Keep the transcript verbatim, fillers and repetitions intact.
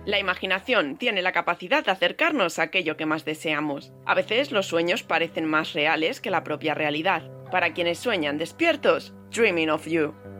La imaginación tiene la capacidad de acercarnos a aquello que más deseamos. A veces los sueños parecen más reales que la propia realidad. Para quienes sueñan despiertos, Dreaming of You.